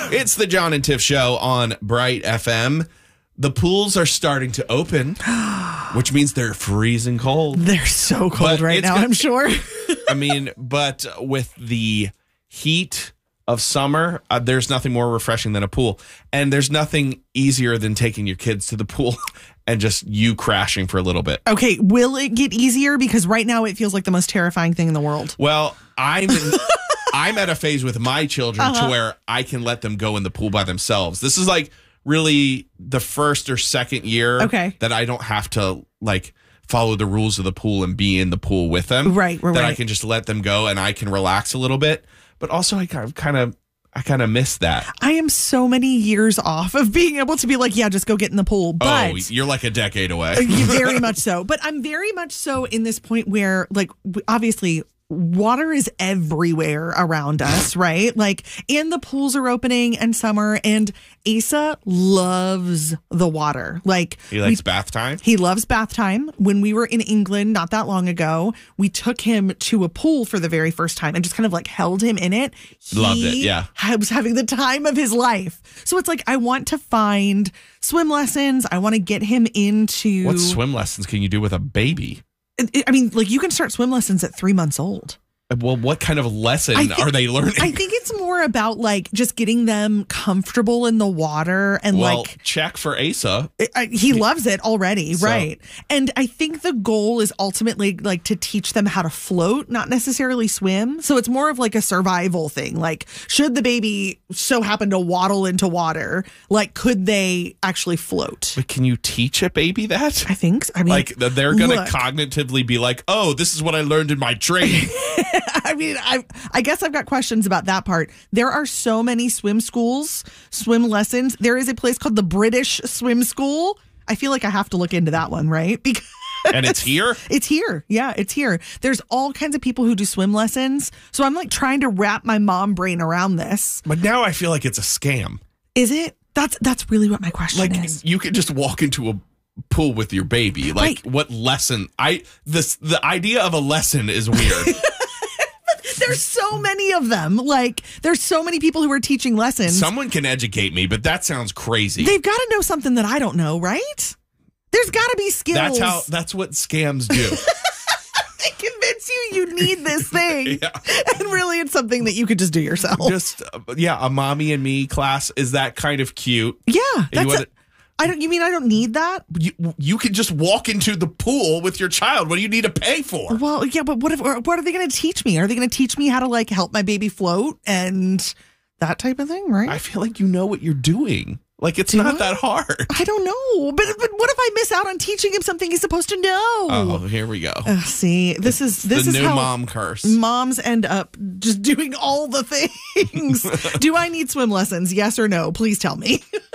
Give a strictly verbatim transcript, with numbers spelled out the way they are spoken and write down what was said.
It's the John and Tiff Show on Bright F M. The pools are starting to open, which means they're freezing cold. They're so cold But right it's now, gonna- I'm sure. I mean, but with the heat of summer, uh, there's nothing more refreshing than a pool. And there's nothing easier than taking your kids to the pool and just you crashing for a little bit. Okay, will it get easier? Because right now it feels like the most terrifying thing in the world. Well, I'm in, I'm at a phase with my children Uh-huh. to where I can let them go in the pool by themselves. This is like really the first or second year Okay. that I don't have to like follow the rules of the pool and be in the pool with them. Right, right, That I right. can just let them go and I can relax a little bit. But also I kind of I kind of miss that. I am so many years off of being able to be like, yeah, just go get in the pool. But Oh, you're like a decade away. very much so. But I'm very much so in this point where, like, w- obviously, water is everywhere around us, right? Like, and the pools are opening and summer, and Asa loves the water. Like, He likes bath time. he loves bath time. When we were in England not that long ago, we took him to a pool for the very first time and just kind of like held him in it. He Loved it, yeah. was having the time of his life. So it's like, I want to find swim lessons. I want to get him into. What swim lessons can you do with a baby? I I mean, like, you can start swim lessons at three months old. Well, what kind of lesson I think- are they learning? I think it's more about like just getting them comfortable in the water and well, like check for Asa. I, he loves it already, So- right? And I think the goal is ultimately like to teach them how to float, not necessarily swim. So it's more of like a survival thing. Like, should the baby so happen to waddle into water, like, could they actually float? But can you teach a baby that? I think. So. I mean, Like they're going to look. cognitively be like, oh, this is what I learned in my training. I mean, I I guess I've got questions about that part. There are so many swim schools, swim lessons. There is a place called the British Swim School. I feel like I have to look into that one, right? Because And it's here? it's here. Yeah, it's here. There's all kinds of people who do swim lessons. So I'm like trying to wrap my mom brain around this. But now I feel like it's a scam. Is it? That's that's really what my question Like is. you could just walk into a pool with your baby. Like Right. what lesson? I this the idea of a lesson is weird. There's so many of them. Like, there's so many people who are teaching lessons. Someone can educate me, but that sounds crazy. They've got to know something that I don't know, right? There's got to be skills. That's how that's what scams do. They convince you you need this thing. Yeah. And really it's something that you could just do yourself. Just uh, yeah, a mommy and me class is that kind of cute. yeah. You That's wanna- a, I don't you mean I don't need that? You, you can just walk into the pool with your child. What do you need to pay for? Well, yeah, but what if what are they going to teach me? Are they going to teach me how to like help my baby float and that type of thing, right? I feel like you know what you're doing. Like it's Do not I? that hard. I don't know. But but what if I miss out on teaching him something he's supposed to know? Oh, here we go. Ugh, see, this is this the is new how mom curse. moms end up just doing all the things. Do I need swim lessons? Yes or no? Please tell me.